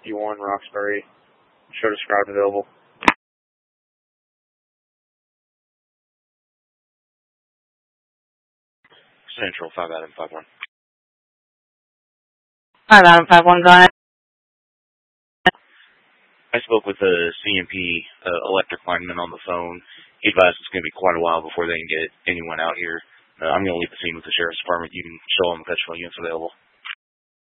51 Roxbury. Show described available. Central 5 Adam 51. 5 Adam 51, go ahead. I spoke with the CMP electric lineman on the phone. He advised it's going to be quite a while before they can get anyone out here. I'm going to leave the scene with the Sheriff's Department. You can show them the petrol units available.